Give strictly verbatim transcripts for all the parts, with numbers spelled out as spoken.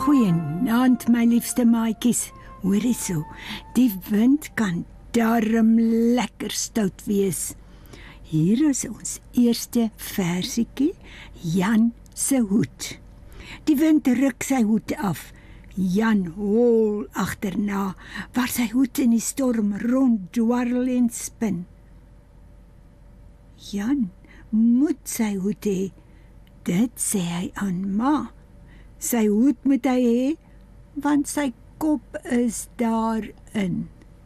Goeienaand, my liefste maatjies. Hoor eens so, die wind kan darm lekker stout wees. Hier is ons eerste versiekie, Jan se hoed. Die wind ruk sy hoed af. Jan hol agterna, waar sy hoed in die storm rond dwarrel en spin. Jan moet sy hoed hê, dit sê hy aan ma. Sy hoed moet hy hê, want sy kop is daarin.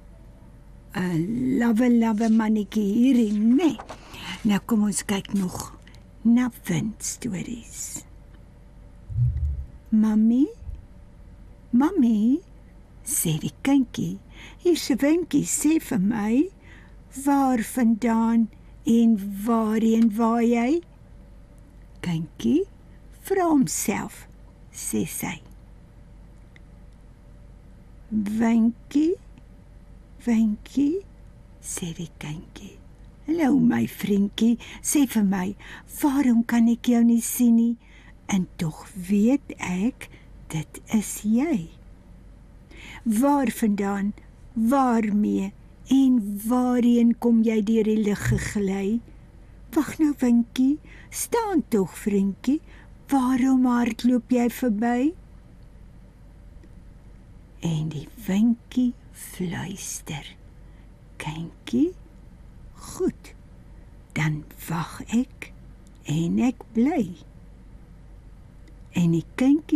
'n Lawwe, lawwe mannetjie hierdie, nee. Nou kom ons kyk nog na windstories. Mami, mami, sê die kindjie, hier's 'n windjie, sê vir my, waar vandaan en waarheen waai jy? Kindjie vra homself, sê sy. Windjie, windjie, sê die kindjie. Hallo my vriendjie, sê vir my, waarom kan ek jou nie sien nie? En tog weet ek, dit is jy. Waar vandaan, waarmee en waarheen kom jy deur die lug gegly? Wag nou windjie, staan tog vriendjie, waarom hardloop jy verby? En die windjie fluister, kindjie, goed, dan wag ek en ek bly. En die kindjie